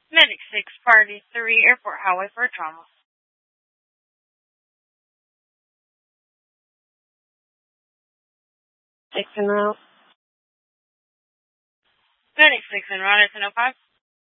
Medic 6, Party 3, Airport Highway for trauma. Six and out. Medic 6 en route to 1005.